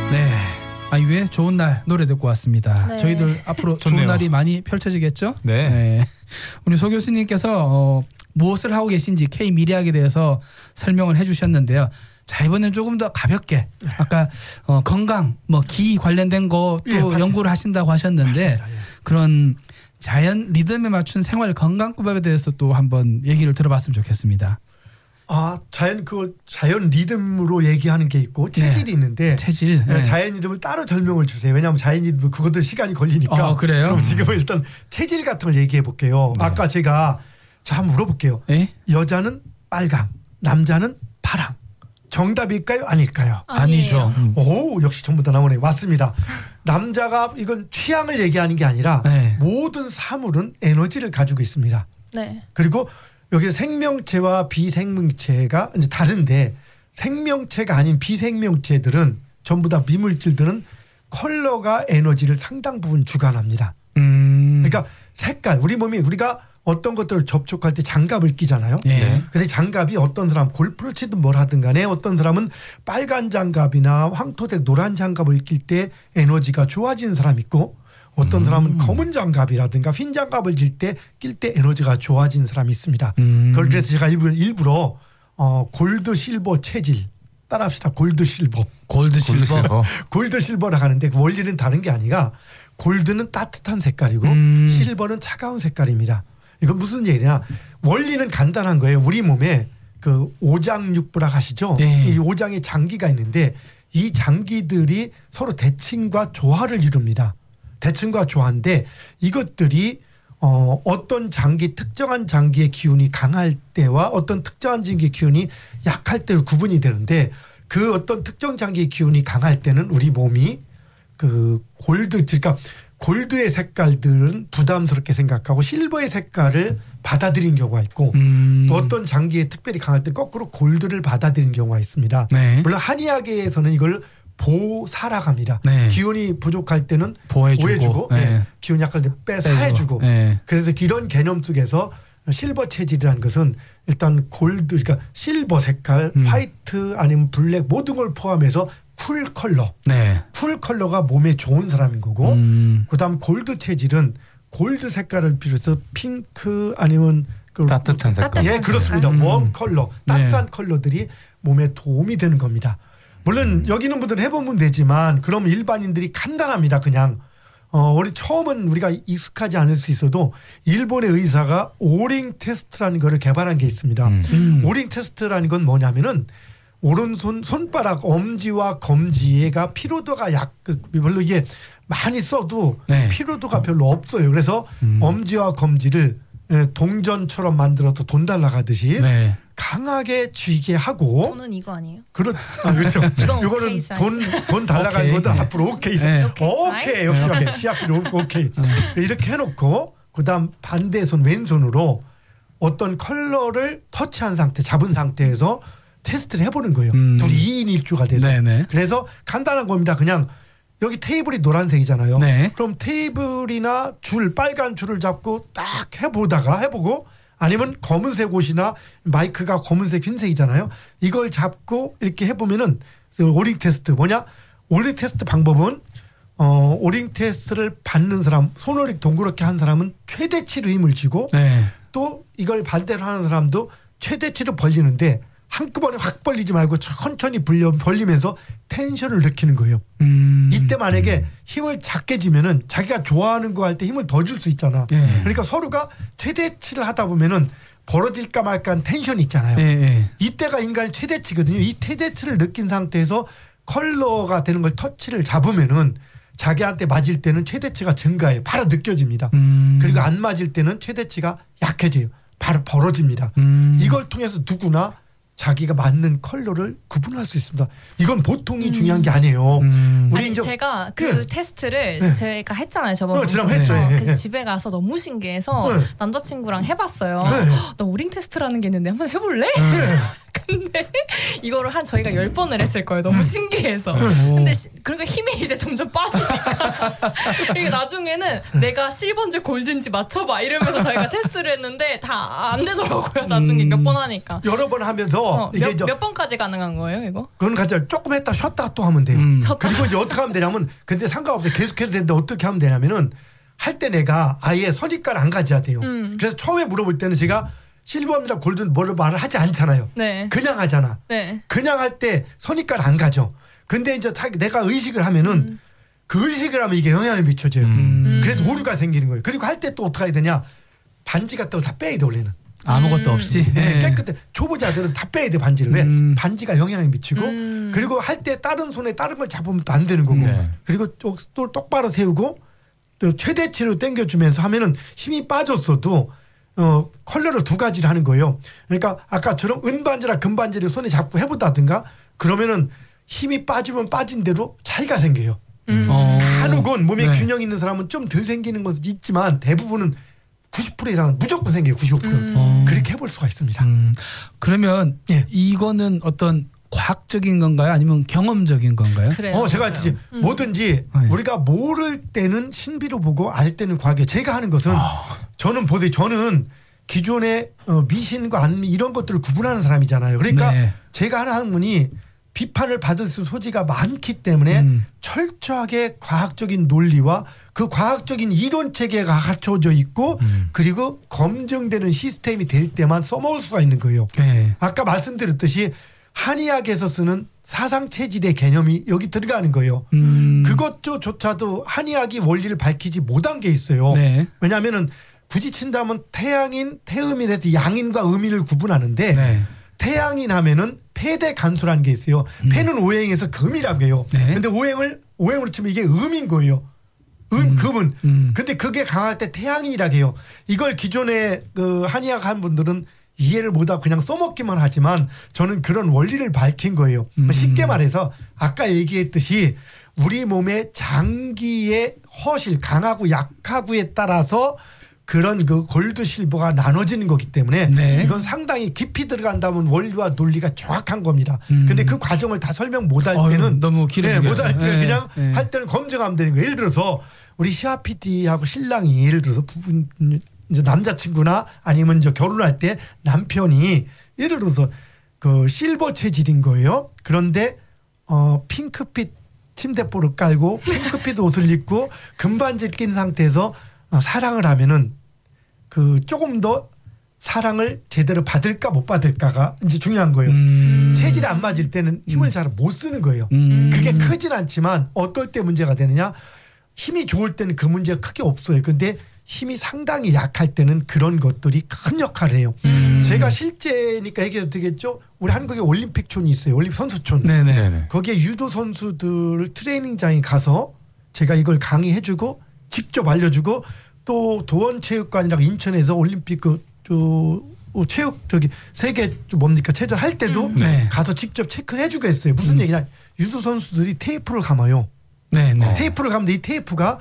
네. 아이유의 좋은 날 노래 듣고 왔습니다. 네. 저희들 앞으로 좋네요. 좋은 날이 많이 펼쳐지겠죠? 네. 우리 소 교수님께서 무엇을 하고 계신지 K 미래학에 대해서 설명을 해주셨는데요. 자, 이번엔 조금 더 가볍게 아까 건강, 기 관련된 거 또 연구를 하신다고 하셨는데 맞습니다. 그런 자연 리듬에 맞춘 생활 건강법에 대해서 또 한번 얘기를 들어봤으면 좋겠습니다. 자연 리듬으로 얘기하는 게 있고 체질이 있는데 체질. 자연 리듬을 따로 설명을 주세요. 왜냐하면 자연 리듬 그것도 시간이 걸리니까. 그래요? 그럼 지금은 일단 체질 같은 걸 얘기해 볼게요. 네. 아까 제가 한번 물어볼게요. 네? 여자는 빨강, 남자는 파랑. 정답일까요? 아닐까요? 아니죠. 오, 역시 전부 다 나오네. 맞습니다. 남자가 이건 취향을 얘기하는 게 아니라 네. 모든 사물은 에너지를 가지고 있습니다. 네. 그리고 여기 생명체와 비생명체가 이제 다른데 생명체가 아닌 비생명체들은 전부 다 미물질들은 컬러가 에너지를 상당 부분 주관합니다. 그러니까 색깔 우리가 어떤 것들을 접촉할 때 장갑을 끼잖아요. 예. 근데 장갑이 어떤 사람 골프를 치든 뭘 하든 간에 어떤 사람은 빨간 장갑이나 황토색 노란 장갑을 낄 때 에너지가 좋아지는 사람이 있고 어떤 사람은 검은 장갑이라든가 흰 장갑을 낄 때 에너지가 좋아지는 사람이 있습니다. 그래서 제가 일부러 골드 실버 체질 따라합시다. 골드 실버. 골드 실버. 골드 실버라 하는데 그 원리는 다른 게 아니라 골드는 따뜻한 색깔이고 실버는 차가운 색깔입니다. 이건 무슨 얘기냐? 원리는 간단한 거예요. 우리 몸에 그 오장육부라 하시죠. 네. 이 오장에 장기가 있는데 이 장기들이 서로 대칭과 조화를 이룹니다. 대칭과 조화인데 이것들이 어떤 특정한 장기의 기운이 강할 때와 어떤 특정한 장기의 기운이 약할 때로 구분이 되는데 그 어떤 특정 장기의 기운이 강할 때는 우리 몸이 그 그러니까 골드의 색깔들은 부담스럽게 생각하고 실버의 색깔을 받아들이는 경우가 있고 또 어떤 장기에 특별히 강할 때 거꾸로 골드를 받아들이는 경우가 있습니다. 네. 물론 한의학에서는 이걸 보사라고 네. 기운이 부족할 때는 보호해주고, 보해주고 네. 기운이 약할 때 빼사해주고 네. 그래서 이런 개념 속에서 실버 체질이라는 것은 일단 골드 그러니까 실버 색깔 화이트 아니면 블랙 모든 걸 포함해서 쿨 컬러 네. 쿨 컬러가 몸에 좋은 사람인 거고 그다음 골드 체질은 골드 색깔을 비롯해서 핑크 아니면 따뜻한 색깔. 예, 그렇습니다. 웜 컬러 따뜻한 컬러들이 몸에 도움이 되는 겁니다. 물론 여기 있는 분들은 해보면 되지만 그럼 일반인들이 간단합니다. 그냥 우리 처음은 우리가 익숙하지 않을 수 있어도 일본의 의사가 오링 테스트라는 거를 개발한 게 있습니다. 오링 테스트라는 건 뭐냐면은 오른손 손가락 엄지와 검지가 피로도가 별로 이게 많이 써도 네. 피로도가 별로 없어요. 그래서 엄지와 검지를 동전처럼 만들어서 돈 달라고 하듯이 네. 강하게 쥐게 하고 저는 이거 아니에요? 그렇죠. 이건 이거는 오케이 사인. 돈 달라가는 오케이. 것들 앞으로 오케이 네. 오케이 역시 오케이 시합으로 오케이 이렇게 해놓고 그다음 반대 손 왼손으로 어떤 컬러를 터치한 상태 잡은 상태에서 테스트를 해보는 거예요. 둘이 2인 1조가 돼서. 네네. 그래서 간단한 겁니다. 그냥 여기 테이블이 노란색이잖아요. 네. 그럼 테이블이나 빨간 줄을 잡고 딱 해보고 아니면 검은색 옷이나 마이크가 검은색 흰색이잖아요. 이걸 잡고 이렇게 해보면은 오링 테스트 오링 테스트 방법은 오링 테스트를 받는 사람 손을 동그랗게 한 사람은 최대치로 힘을 쥐고 네. 또 이걸 반대로 하는 사람도 최대치로 벌리는데 한꺼번에 확 벌리지 말고 천천히 벌리면서 텐션을 느끼는 거예요. 이때 만약에 힘을 작게 주면은 자기가 좋아하는 거 할 때 힘을 더 줄 수 있잖아. 네. 그러니까 서로가 최대치를 하다 보면은 벌어질까 말까 하는 텐션이 있잖아요. 네. 이때가 인간의 최대치거든요. 이 최대치를 느낀 상태에서 컬러가 되는 걸 터치를 잡으면은 자기한테 맞을 때는 최대치가 증가해요. 바로 느껴집니다. 그리고 안 맞을 때는 최대치가 약해져요. 바로 벌어집니다. 이걸 통해서 누구나 자기가 맞는 컬러를 구분할 수 있습니다. 이건 보통이 중요한 게 아니에요. 우리 이제 제가 그 네. 테스트를 네. 제가 했잖아요. 저번에. 지난번에 했죠. 그래서 네. 집에 가서 너무 신기해서 네. 남자친구랑 해봤어요. 네. 나 오링 테스트라는 게 있는데 한번 해볼래? 근데 이거를 저희가 10번을 했을 거예요. 너무 신기해서. 근데 그러니까 힘이 이제 점점 빠지니까. 이게 나중에는 내가 실버인지 골든지 맞춰봐 이러면서 저희가 테스트를 했는데 다 안 되더라고요. 나중에 몇 번 하니까. 여러 번 하면서 이게 몇 번까지 가능한 거예요, 이거? 그건 가져 조금 했다 쉬었다 또 하면 돼요. 그리고 이제 어떻게 하면 되냐면 근데 상관없어요. 계속해도 되는데 어떻게 하면 되냐면은 할 때 내가 아예 선입관을 안 가져야 돼요. 그래서 처음에 물어볼 때는 제가 실버입니다 골든 뭐를 말을 하지 않잖아요. 네. 그냥 하잖아. 네. 그냥 할 때 선입관 안 가져. 근데 이제 내가 의식을 하면은 그 의식을 하면 이게 영향을 미쳐줘요. 그래서 오류가 생기는 거예요. 그리고 할 때 또 어떻게 해야 되냐. 반지 같은 거 다 빼야 돼 원래는. 아무것도 없이. 네, 깨끗해. 초보자들은 다 빼야 돼 반지를. 왜? 반지가 영향을 미치고 그리고 할 때 다른 손에 다른 걸 잡으면 또 안 되는 거고. 네. 그리고 또 똑바로 세우고 또 최대치로 당겨주면서 하면은 힘이 빠졌어도 컬러를 두 가지를 하는 거예요. 그러니까 아까처럼 은반지랑 금반지를 손에 잡고 해본다든가 그러면은 힘이 빠지면 빠진 대로 차이가 생겨요. 간혹은 몸에 네. 균형 있는 사람은 좀 덜 생기는 것도 있지만 대부분은 90% 이상은 무조건 생겨요. 95%. 그렇게 해볼 수가 있습니다. 그러면 예. 이거는 어떤 과학적인 건가요? 아니면 경험적인 건가요? 그래요. 제가 했지 뭐든지 우리가 모를 때는 신비로 보고 알 때는 과학이에요. 제가 하는 것은 저는 기존의 미신과 안 이런 것들을 구분하는 사람이잖아요. 그러니까 네. 제가 하는 학문이 비판을 받을 수 소지가 많기 때문에 철저하게 과학적인 논리와 그 과학적인 이론 체계가 갖춰져 있고 그리고 검증되는 시스템이 될 때만 써먹을 수가 있는 거예요. 네. 아까 말씀드렸듯이 한의학에서 쓰는 사상체질의 개념이 여기 들어가는 거예요. 그것조차도 한의학이 원리를 밝히지 못한 게 있어요. 네. 왜냐하면은 굳이 친다면 태양인, 태음인에서 양인과 음인을 구분하는데 네. 태양인 하면은 폐대 간소라는 게 있어요. 폐는 오행에서 금이라고 해요. 네. 근데 오행으로 치면 이게 음인 거예요. 금은. 근데 그게 강할 때 태양이라고 해요. 이걸 기존에 그 한의학 한 분들은 이해를 못하고 그냥 써먹기만 하지만 저는 그런 원리를 밝힌 거예요. 쉽게 말해서 아까 얘기했듯이 우리 몸의 장기의 허실 강하고 약하고에 따라서 그런 그 골드 실버가 나눠지는 거기 때문에 네. 이건 상당히 깊이 들어간다면 원리와 논리가 정확한 겁니다. 근데 그 과정을 다 설명 못할 때는 너무 길어지겠죠. 못할 때는 네. 그냥 네. 할 때는 검증하면 되는 거예요. 예를 들어서 우리 시아 PD하고 신랑이 예를 들어서 부분 이제 남자친구나 아니면 이제 결혼할 때 남편이 예를 들어서 그 실버 체질인 거예요. 그런데 핑크빛 침대볼을 깔고 핑크빛 옷을 입고 금반지를 낀 상태에서 사랑을 하면은 그 조금 더 사랑을 제대로 받을까 못 받을까가 이제 중요한 거예요. 체질이 안 맞을 때는 힘을 잘 못 쓰는 거예요. 그게 크진 않지만 어떨 때 문제가 되느냐? 힘이 좋을 때는 그 문제가 크게 없어요. 근데 힘이 상당히 약할 때는 그런 것들이 큰 역할을 해요. 제가 실제니까 얘기해도 되겠죠. 우리 한국에 올림픽촌이 있어요. 올림픽 선수촌. 네네. 네네. 거기에 유도 선수들 트레이닝장에 가서 제가 이걸 강의해주고 직접 알려주고 또 도원체육관이라고 인천에서 올림픽 체육 세계 뭡니까 체전할 때도 네. 가서 직접 체크를 해주고 했어요. 무슨 얘기냐? 유도 선수들이 테이프를 감아요. 네네. 테이프를 감는데 이 테이프가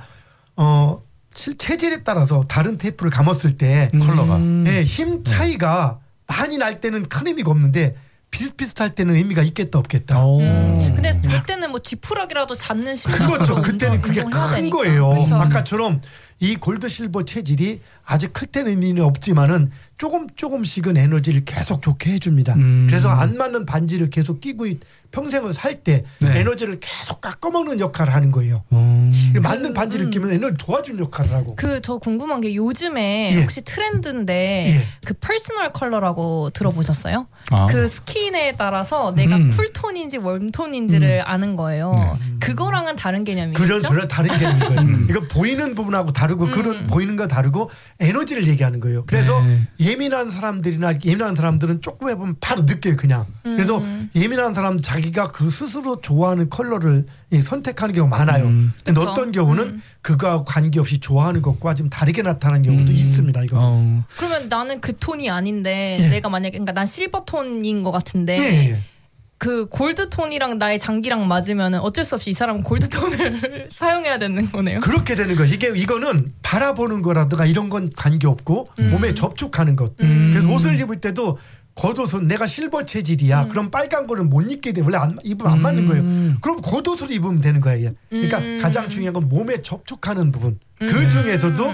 체질에 따라서 다른 테이프를 감았을 때 컬러가. 네, 힘 차이가 많이 날 때는 큰 의미가 없는데 비슷비슷할 때는 의미가 있겠다 없겠다. 근데 이때는 뭐 지푸라기라도 잡는 심리로 그렇죠. 그때는 그게 운동해야 큰 되니까. 거예요. 그쵸. 아까처럼 이 골드 실버 체질이 아주 클 때는 의미는 없지만은 조금씩은 에너지를 계속 좋게 해줍니다. 그래서 안 맞는 반지를 계속 끼고 평생을 살 때 네. 에너지를 계속 깎아먹는 역할을 하는 거예요. 맞는 반지를 끼면 에너지 도와주는 역할을 하고. 저 궁금한 게 요즘에 예. 혹시 트렌드인데 예. 그 퍼스널 컬러라고 들어보셨어요? 아. 그 스킨에 따라서 내가 쿨톤인지 웜톤인지를 아는 거예요. 그거랑은 다른 개념이겠죠? 그런 전혀 다른 개념인 거예요. 이거 보이는 부분하고 다르고 그런 보이는 거 다르고 에너지를 얘기하는 거예요. 그래서 네. 예민한 사람들은 조금 해보면 바로 느껴요 그냥. 그래서 예민한 사람 자기가 그 스스로 좋아하는 컬러를 선택하는 경우가 많아요. 근데 그쵸. 어떤 경우는 그거하고 관계없이 좋아하는 것과 좀 다르게 나타나는 경우도 있습니다. 이거. 그러면 나는 그 톤이 아닌데 예. 내가 만약에 그러니까 난 실버 톤인 것 같은데 예. 그 골드 톤이랑 나의 장기랑 맞으면은 어쩔 수 없이 이 사람은 골드 톤을 사용해야 되는 거네요. 그렇게 되는 거예요. 이거는 바라보는 거라든가 이런 건 관계없고 몸에 접촉하는 것. 그래서 옷을 입을 때도 겉옷은 내가 실버 체질이야. 그럼 빨간 거는 못 입게 돼. 원래 입으면 안 맞는 거예요. 그럼 겉옷을 입으면 되는 거예요. 그러니까 가장 중요한 건 몸에 접촉하는 부분. 그 중에서도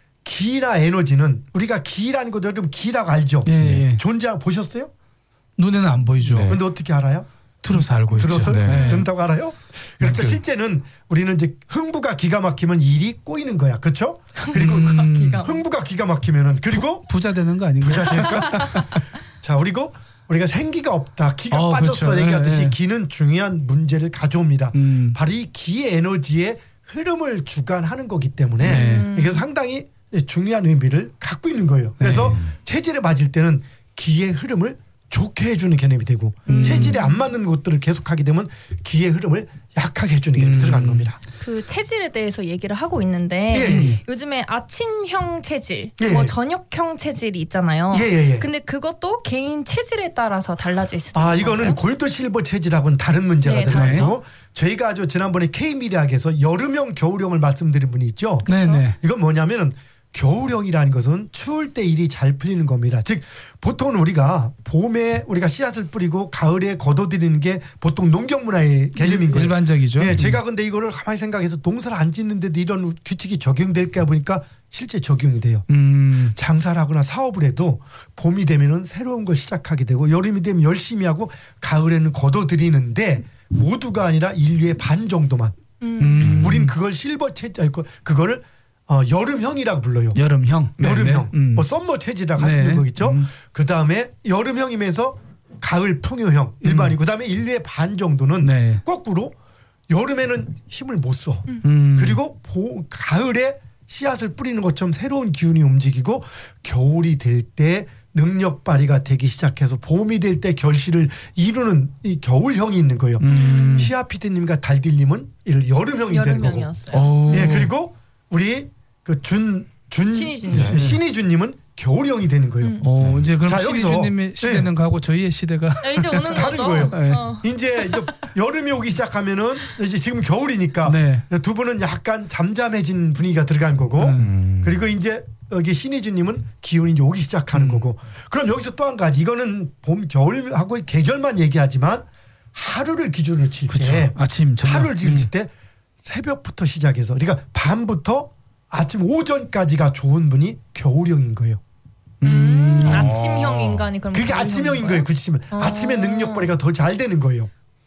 기나 에너지는 우리가 기라는 거 여러분 기라고 알죠? 예. 존재하고 보셨어요? 눈에는 안 보이죠. 네. 근데 어떻게 알아요? 들어서 알고 있죠. 들어서 네. 든다고 알아요? 그래서 실제는 우리는 이제 흥부가 기가 막히면 일이 꼬이는 거야. 그렇죠? 그리고 흥부가 기가 막히면은 그리고 부자 되는 거 아닌가요? 부자 될까? 자, 그리고 우리가 생기가 없다. 기가 빠졌어 그렇죠. 얘기하듯이 네. 기는 중요한 문제를 가져옵니다. 음. 바로 이 기의 에너지의 흐름을 주관하는 거기 때문에 네. 이게 상당히 중요한 의미를 갖고 있는 거예요. 그래서 체질에 맞을 때는 기의 흐름을 좋게 해주는 개념이 되고 체질에 안 맞는 것들을 계속하게 되면 기의 흐름을 약하게 해주는 게 들어가는 겁니다. 그 체질에 대해서 얘기를 하고 있는데 예. 요즘에 아침형 체질, 예. 뭐 저녁형 체질이 있잖아요. 예. 근데 그것도 개인 체질에 따라서 달라질 수도 아, 있는 이거는 건가요? 골드 실버 체질하고는 다른 문제가 네, 되는 다르죠. 거고 저희가 지난번에 K미래학에서 여름형, 겨울형을 말씀드린 분이 있죠. 네네. 이건 뭐냐면은 겨울형이라는 것은 추울 때 일이 잘 풀리는 겁니다. 즉 보통은 우리가 봄에 우리가 씨앗을 뿌리고 가을에 걷어들이는 게 보통 농경 문화의 개념인 거예요. 일반적이죠. 네, 제가 근데 이거를 가만히 생각해서 농사를 안 짓는데도 이런 규칙이 적용될까 보니까 실제 적용이 돼요. 장사를 하거나 사업을 해도 봄이 되면은 새로운 걸 시작하게 되고 여름이 되면 열심히 하고 가을에는 걷어들이는데 모두가 아니라 인류의 반 정도만. 우린 그걸 실버 체질, 그거를 여름형이라고 불러요. 여름형. 여름형. 네네. 뭐 썸머 체질이라고 할 수 네. 있는 거겠죠. 그 다음에 여름형이면서 가을 풍요형 일반이. 그 다음에 인류의 반 정도는 네. 거꾸로 여름에는 힘을 못 써. 그리고 가을에 씨앗을 뿌리는 것처럼 새로운 기운이 움직이고 겨울이 될 때 능력 발휘가 되기 시작해서 봄이 될 때 결실을 이루는 이 겨울형이 있는 거예요. 시아 PD님과 달딜님은 여름형이 되는 거고. 여름형이었어요. 예, 그리고 우리 그 신희준님은 겨울형이 되는 거예요. 이제 그럼 자, 여기서 신희준님의 시대는 가고 저희의 시대가 이제 오는 다른 거죠. 거예요. 네. 이제 여름이 오기 시작하면은 이제 지금 겨울이니까 네. 두 분은 약간 잠잠해진 분위기가 들어간 거고 그리고 이제 여기 신희준님은 기운이 이제 오기 시작하는 거고 그럼 여기서 또 한 가지 이거는 봄 겨울하고 계절만 얘기하지만 하루를 기준으로 칠 때 아침 저녁. 하루를 칠 때 새벽부터 시작해서 그러니까 밤부터 아침 오전까지가 좋은 분이 겨울형인 거예요. 아침형 인간이 그럼 그게 아침형인 거예요. 굳이면 아침에 능력 발휘가 더 잘 되는 거예요.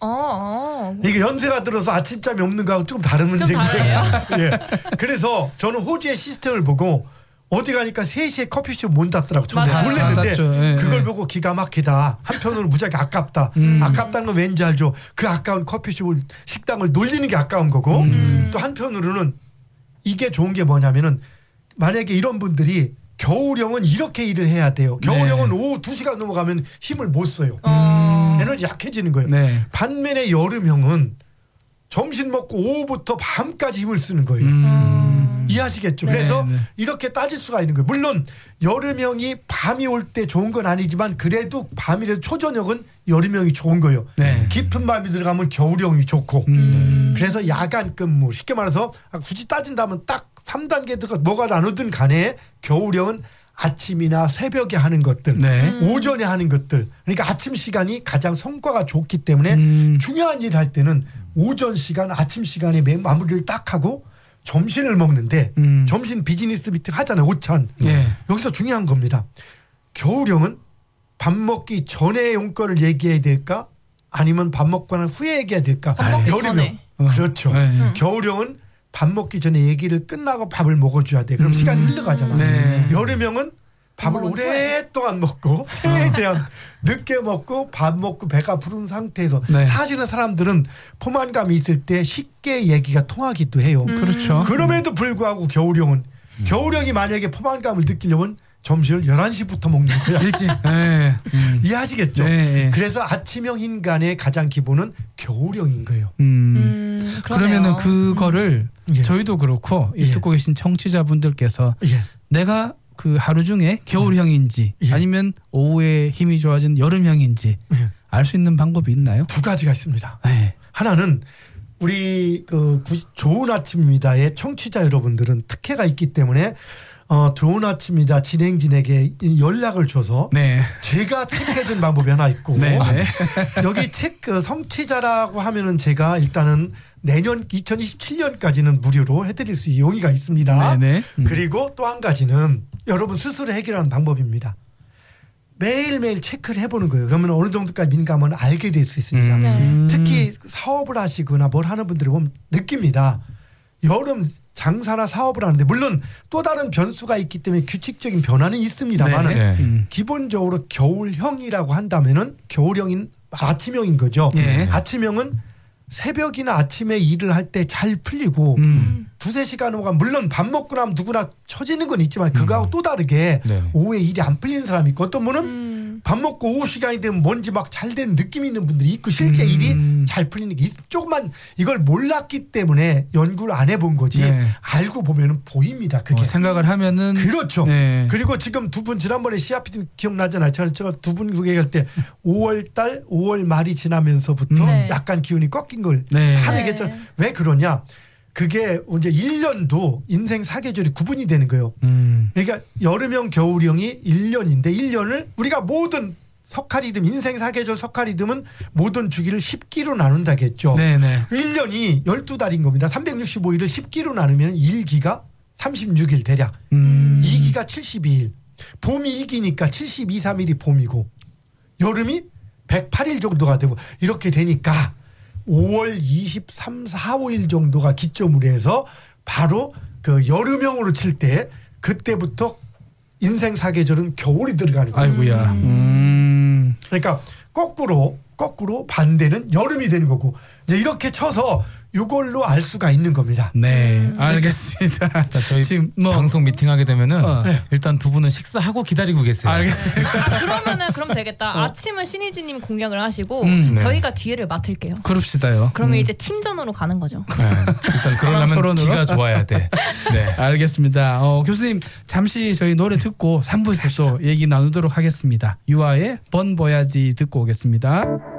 이게 연세가 들어서 아침잠이 없는 거하고 조금 다른 문제인 거예요. 예. 그래서 저는 호주의 시스템을 보고 어디 가니까 3시에 커피숍 문 닫더라고. 저는 몰랐는데 예, 그걸 예. 보고 기가 막히다. 한편으로 무지하게 아깝다. 아깝다는 건 왠지 알죠. 그 아까운 커피숍을 식당을 놀리는 게 아까운 거고 또 한편으로는 이게 좋은 게 뭐냐면은 만약에 이런 분들이 겨울형은 이렇게 일을 해야 돼요. 겨울형은 오후 2시가 넘어가면 힘을 못 써요. 에너지 약해지는 거예요. 네. 반면에 여름형은 점심 먹고 오후부터 밤까지 힘을 쓰는 거예요. 이해하시겠죠? 네, 그래서 네. 이렇게 따질 수가 있는 거예요. 물론 여름형이 밤이 올 때 좋은 건 아니지만 그래도 밤이라도 초저녁은 여름형이 좋은 거예요. 네. 깊은 밤이 들어가면 겨울형이 좋고 그래서 야간 근무 쉽게 말해서 굳이 따진다면 딱 3단계 들어가 뭐가 나누든 간에 겨울형은 아침이나 새벽에 하는 것들 네. 오전에 하는 것들 그러니까 아침 시간이 가장 성과가 좋기 때문에 중요한 일을 할 때는 오전 시간 아침 시간에 마무리를 딱 하고 점심을 먹는데 점심 비즈니스 미팅 하잖아요. 오찬. 네. 여기서 중요한 겁니다. 겨울형은 밥 먹기 전에 용건을 얘기해야 될까 아니면 밥 먹고 난 후에 얘기해야 될까. 밥 먹기 여름형. 전에. 그렇죠. 네. 겨울형은 밥 먹기 전에 얘기를 끝나고 밥을 먹어줘야 돼. 그럼 시간이 흘러가잖아. 네. 여름형은 밥을 먹은 오랫동안 먹고 최대한 늦게 먹고 밥 먹고 배가 부른 상태에서 네. 사실은 사람들은 포만감이 있을 때 쉽게 얘기가 통하기도 해요. 그렇죠. 그럼에도 불구하고 겨울형이 만약에 포만감을 느끼려면 점심을 11시부터 먹는 거야. 일찍. 네. 이해하시겠죠? 네. 그래서 아침형 인간의 가장 기본은 겨울형인 거예요. 그러면은 그거를 예. 저희도 그렇고 이 예. 듣고 계신 청취자분들께서 예. 내가 그 하루 중에 겨울형인지 예. 아니면 오후에 힘이 좋아진 여름형인지 예. 알 수 있는 방법이 있나요? 두 가지가 있습니다. 네. 하나는 우리 좋은 아침입니다의 청취자 여러분들은 특혜가 있기 때문에 좋은 아침이다 진행진에게 연락을 줘서 네. 제가 체크해준 방법이 하나 있고 네. 여기 체크 성취자라고 하면은 제가 일단은 내년 2027년까지는 무료로 해드릴 수 용의가 있습니다. 네네. 그리고 또 한 가지는 여러분 스스로 해결하는 방법입니다. 매일매일 체크를 해보는 거예요. 그러면 어느 정도까지 민감은 알게 될 수 있습니다. 특히 사업을 하시거나 뭘 하는 분들을 보면 느낍니다. 여름 장사나 사업을 하는데 물론 또 다른 변수가 있기 때문에 규칙적인 변화는 있습니다만 네. 기본적으로 겨울형이라고 한다면은 겨울형인 아침형인 거죠. 예. 아침형은 새벽이나 아침에 일을 할 때 잘 풀리고 두세 시간 후가 물론 밥 먹고 나면 누구나 처지는 건 있지만 그거하고 또 다르게 네. 오후에 일이 안 풀리는 사람이 있고 어떤 분은 밥 먹고 오후 시간이 되면 뭔지 막 잘 되는 느낌이 있는 분들이 있고 실제 일이 잘 풀리는 게 조금만 이걸 몰랐기 때문에 연구를 안 해본 거지 네. 알고 보면은 보입니다. 그게. 생각을 하면은 그렇죠. 네. 그리고 지금 두 분 지난번에 CRPD 기억나잖아요. 제가 두 분 얘기할 때 5월 5월 말이 지나면서부터 네. 약간 기운이 꺾인 걸 네. 하는 네. 게 왜 그러냐. 그게 이제 1년도 인생 사계절이 구분이 되는 거예요. 그러니까 여름형 겨울형이 1년인데 1년을 우리가 모든 석가리듬 인생 사계절 석가리듬은 모든 주기를 10기로 나눈다겠죠. 네네. 1년이 12달인 겁니다. 365일을 10기로 나누면 1기가 36일 대략. 2기가 72일. 봄이 2기니까 72, 3일이 봄이고 여름이 108일 정도가 되고 이렇게 되니까 5월 23, 4, 5일 정도가 기점으로 해서 바로 그 여름형으로 칠 때 그때부터 인생 사계절은 겨울이 들어가는 거예요. 아이고야. 그러니까 거꾸로 반대는 여름이 되는 거고 이제 이렇게 쳐서 이걸로 알 수가 있는 겁니다. 네, 알겠습니다. 자, 저희 지금 뭐 방송 미팅하게 되면은 네. 일단 두 분은 식사하고 기다리고 계세요. 알겠습니다. 그럼 되겠다. 아침은 신희진님 공략을 하시고 네. 저희가 뒤를 맡을게요. 그럽시다요. 그러면 이제 팀전으로 가는 거죠. 네. 일단 그러려면 토론으로? 기가 좋아야 돼. 네. 알겠습니다. 교수님 잠시 저희 노래 듣고 3부에서 또 얘기 나누도록 하겠습니다. 유아의 번보야지 듣고 오겠습니다.